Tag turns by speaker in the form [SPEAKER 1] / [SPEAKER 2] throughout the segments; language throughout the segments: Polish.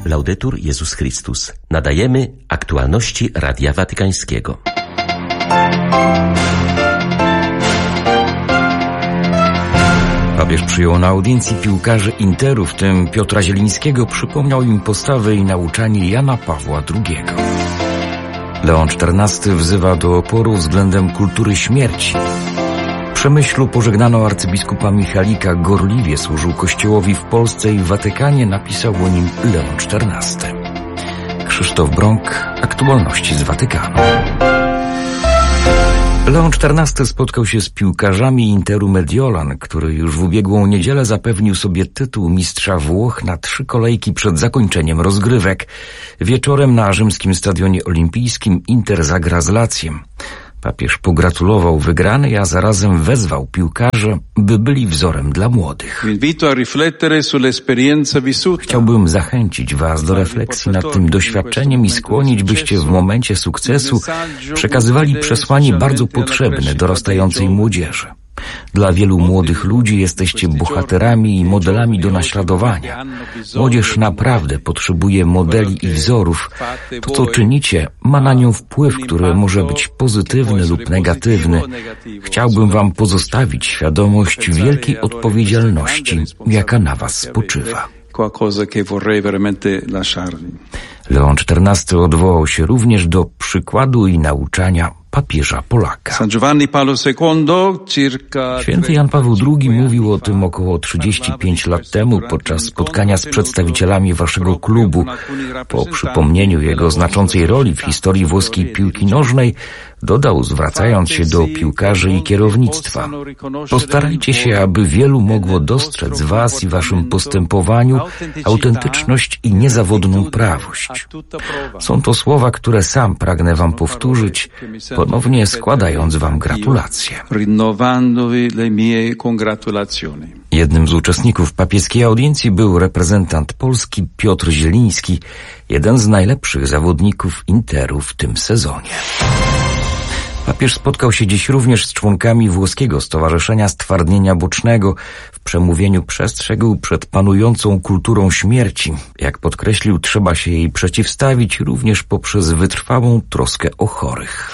[SPEAKER 1] Laudetur Jezus Chrystus. Nadajemy aktualności Radia Watykańskiego.
[SPEAKER 2] Papież przyjął na audiencji piłkarzy Interu, w tym Piotra Zielińskiego, przypomniał im postawę i nauczanie Jana Pawła II. Leon XIV wzywa do oporu względem kultury śmierci. W Przemyślu pożegnano arcybiskupa Michalika, gorliwie służył Kościołowi w Polsce i w Watykanie, napisał o nim Leon XIV. Krzysztof Brąk, aktualności z Watykanu. Leon XIV spotkał się z piłkarzami Interu Mediolan, który już w ubiegłą niedzielę zapewnił sobie tytuł mistrza Włoch na 3 kolejki przed zakończeniem rozgrywek. Wieczorem na rzymskim stadionie olimpijskim Inter zagra z Laziem. Papież pogratulował wygranej, a zarazem wezwał piłkarzy, by byli wzorem dla młodych. Chciałbym zachęcić was do refleksji nad tym doświadczeniem i skłonić, byście w momencie sukcesu przekazywali przesłanie bardzo potrzebne dorastającej młodzieży. Dla wielu młodych ludzi jesteście bohaterami i modelami do naśladowania. Młodzież naprawdę potrzebuje modeli i wzorów. To, co czynicie, ma na nią wpływ, który może być pozytywny lub negatywny. Chciałbym wam pozostawić świadomość wielkiej odpowiedzialności, jaka na was spoczywa. Leon XIV odwołał się również do przykładu i nauczania papieża Polaka. Święty Jan Paweł II mówił o tym około 35 lat temu podczas spotkania z przedstawicielami waszego klubu. Po przypomnieniu jego znaczącej roli w historii włoskiej piłki nożnej dodał, zwracając się do piłkarzy i kierownictwa: postarajcie się, aby wielu mogło dostrzec was i waszym postępowaniu autentyczność i niezawodną prawość. Są to słowa, które sam pragnę wam powtórzyć, ponownie składając wam gratulacje. Jednym z uczestników papieskiej audiencji był reprezentant Polski Piotr Zieliński, jeden z najlepszych zawodników Interu w tym sezonie. Papież spotkał się dziś również z członkami włoskiego Stowarzyszenia Stwardnienia Bocznego. W przemówieniu przestrzegł przed panującą kulturą śmierci. Jak podkreślił, trzeba się jej przeciwstawić również poprzez wytrwałą troskę o chorych.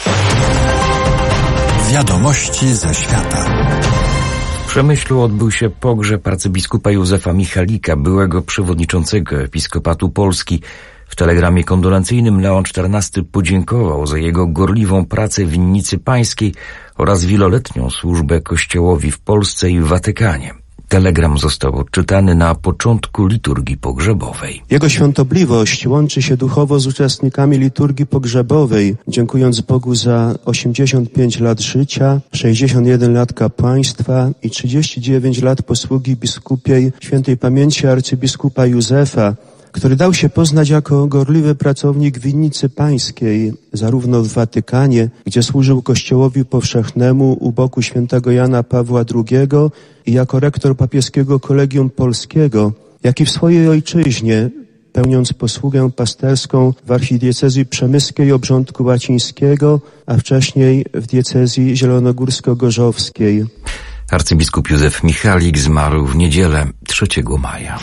[SPEAKER 3] Wiadomości ze świata.
[SPEAKER 2] W Przemyślu odbył się pogrzeb arcybiskupa Józefa Michalika, byłego przewodniczącego Episkopatu Polski. W telegramie kondolencyjnym Leon XIV podziękował za jego gorliwą pracę w winnicy pańskiej oraz wieloletnią służbę Kościołowi w Polsce i w Watykanie. Telegram został odczytany na początku liturgii pogrzebowej.
[SPEAKER 4] Jego świątobliwość łączy się duchowo z uczestnikami liturgii pogrzebowej, dziękując Bogu za 85 lat życia, 61 lat kapłaństwa i 39 lat posługi biskupiej świętej pamięci arcybiskupa Józefa, który dał się poznać jako gorliwy pracownik winnicy pańskiej, zarówno w Watykanie, gdzie służył Kościołowi powszechnemu u boku świętego Jana Pawła II i jako rektor papieskiego Kolegium Polskiego, jak i w swojej ojczyźnie, pełniąc posługę pasterską w archidiecezji przemyskiej Obrządku Łacińskiego, a wcześniej w diecezji zielonogórsko-gorzowskiej.
[SPEAKER 2] Arcybiskup Józef Michalik zmarł w niedzielę 3 maja.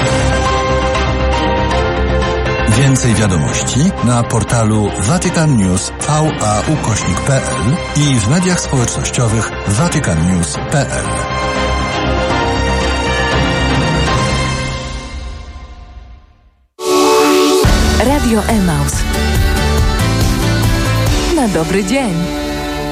[SPEAKER 3] Więcej wiadomości na portalu vaticannews.va/pl i w mediach społecznościowych vaticannews.pl.
[SPEAKER 5] Radio Emaus. Na dobry dzień.